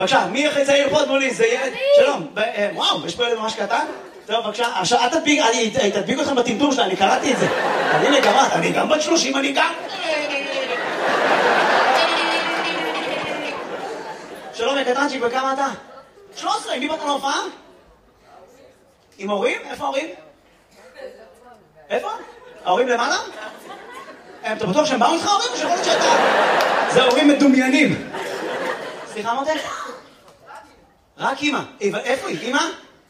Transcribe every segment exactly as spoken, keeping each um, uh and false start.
בבקשה, מי הכי צעיר פה מולי? זה ילד? שלום. וואו, יש פה ילד ממש קטן? טוב, בבקשה. עכשיו, אל תדביק, אני תדביק אתכם בטמטום שלה, אני קראתי את זה. הנה, גם את, אני גם בת שלושים, אני גם... שלום, קטנצ'יק, וכמה אתה? שלוש עשרה, עם מי באת להופעה? עם הורים? איפה ההורים? איפה? ההורים למעלה? אתה בטוח שהם באו איתך ההורים או שיכול להיות שאתה? זה הורים מדומיינים. סליחה מותק? רק אמא. איפה היא? אמא?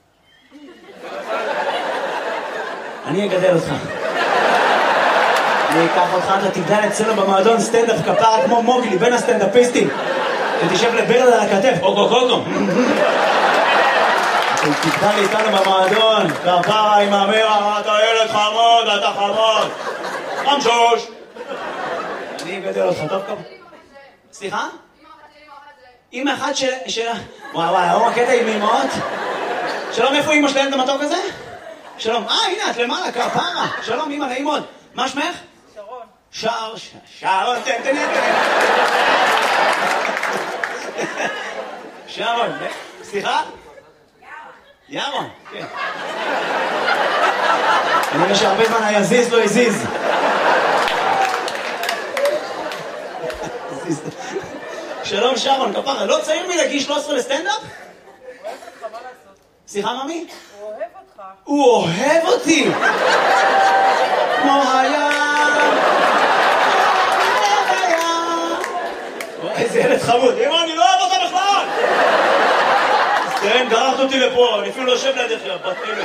אני אגדל אותך. אני אקח אותך, אתה תגדל אצלנו במועדון סטנדאפ כפרה כמו מוגלי, בין הסטנדאפיסטים. ותשב לברל על הכתף, אוקו קוקו. תגדל איתנו במועדון, כפרה עם המרה, אתה ילד חמוד, אתה חמוד. חמשוש. אני אגדל אותך, טוב כמה. סליחה? אמא אחת של... וואו וואו, הוא הקטע עם אמאות? שלום, איפה אמא שלהם את המתוק הזה? שלום, אה, הנה, את למעלה, כפרה. שלום, אמא, נעים מאוד. מה שמך? שרון. שר, שרון, תן, תן, תן. שרון, סליחה? ירון. ירון, כן. אני רואה שהרבה זמן היזיז לא הזיז. שלום שרון, כפרה, לא צעיר מלגיל שלוש עשרה לסטנדאפ? הוא אוהב אותך, מה לעשות? סליחה, ממי? הוא אוהב אותך. הוא אוהב אותי! כמו הים! איזה ילד חמוד. אמא, אני לא אוהב אותה בכלל! כן, גררת אותי לפה, אני אפילו לא יושב לידך, בת אלף.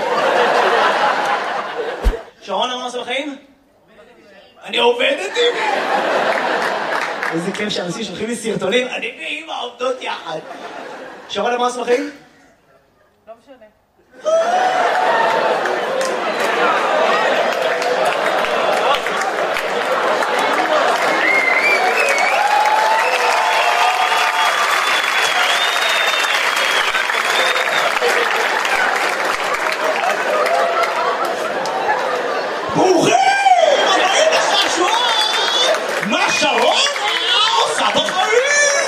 שרון, מה עושה בחיים? אני עובדת עם... איזה כיף שאנשים שולחים לי סרטונים, אני ואמא עובדות יחד. שרון, מה עושה בחיים? לא משנה. ברוכים! הבאים לחשון! מה שרון עושה בחיים?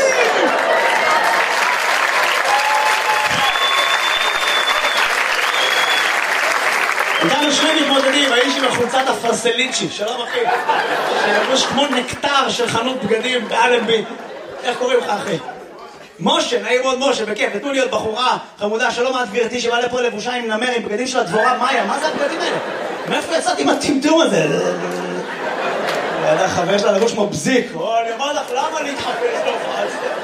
איתנו שני מתמודדים, האיש עם החולצת הפרסליצ'י, שלום אחי, שלבוש כמו נקטר של חנות בגדים באלנבי. איך קוראים לך אחי? משה, נעים מאוד משה, בכיף, נתנו לי עוד בחורה חמודה, שלום את גברתי שבאה לפה לבושה עם נמר, עם בגדים של הדבורה מאיה, מה זה הבגדים האלה? מאיפה יצאתי עם הטמטום הזה? ידע חבר שלה לבוש כמו בזיק, או אני אומר לך, למה להתחפש להופעה?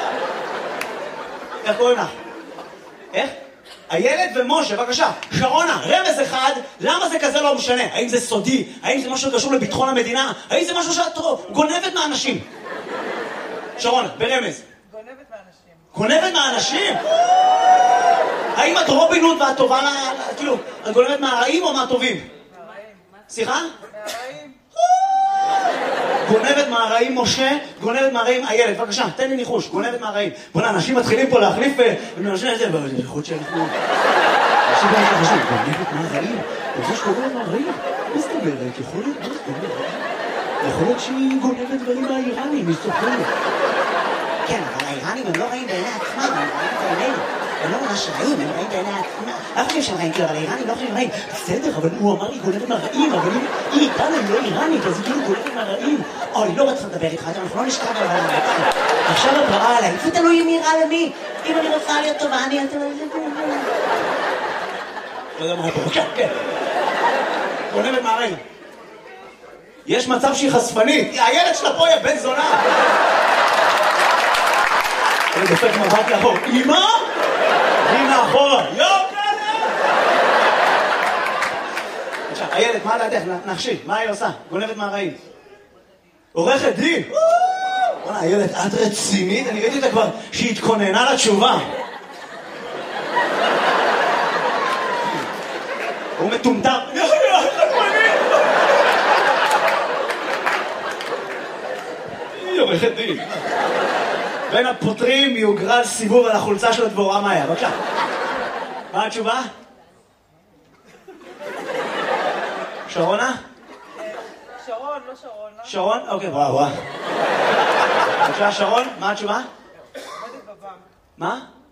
איך קוראים לך? איך? הילד ומשה, בבקשה, שרונה, רמז אחד, למה זה כזה לא משנה? האם זה סודי? האם זה משהו קשור לביטחון המדינה? האם זה משהו שאת גונבת מהאנשים? שרונה, ברמז. גונבת מהאנשים. גונבת מהאנשים? האם את רובין הוד ואת טובה לה... כאילו, את גונבת מהרעים או מהטובים? מהרעים. סליחה? מהרעים. גונבת מהרעים משה, גונבת מהרעים הילד. בבקשה, תן לי ניחוש, גונבת מהרעים. בוא'נה, אנשים מתחילים פה להחליף ונאנשים את זה, יכול להיות שאנחנו... אנשים באמת חשוב, גונבת מהרעים? זה שגונבת מהרעים? מה זאת אומרת? יכול להיות, מה זאת אומרת? יכול להיות שהיא גונבת דברים מהאיראנים, היא סופרת. כן, אבל האיראנים הם לא רעים בעיני עצמם, הם רעים בעינינו. הם לא ממש רעים, הם רעים בעיני עצמם. אף חושב שהם רעים, כאילו, אבל האיראנים לא חושבים רעים. בסדר, אבל הוא אמר לי גונבת מהרעים, אבל היא איתנו, היא לא איראנית, אז היא כאילו גונבת מהרעים. אוי, לא רציתי לדבר איתך, אנחנו לא נשכב על הרעים. עכשיו את רעה עליי, איפה תלוי מי רע למי? אם אני רוצה להיות טובה, אני אתן לזה... לא יודע מה פה, כן, כן. גונבת מהרעים. יש מצב שהיא חשפנית, הילד שלה פה היא בן זונה. אני דופק מבט לאחור, אמא? הנה אחורה, יו כלב! עכשיו, הילד, מה לידך? נחשי, מה היא עושה? גונבת מהרעים. עורכת דין! בוא'נה, הילד, את רצינית? אני ראיתי אותה כבר שהיא התכוננה לתשובה. הוא מטומטם. היא עורכת דין. בין הפותרים יוגרל סיבוב על החולצה של הדבורה מאיה. בבקשה. מה התשובה? שרונה? שרון, לא שרון. שרון? אוקיי, וואו וואו. בבקשה, שרון, מה התשובה? עובדת בבנק. מה?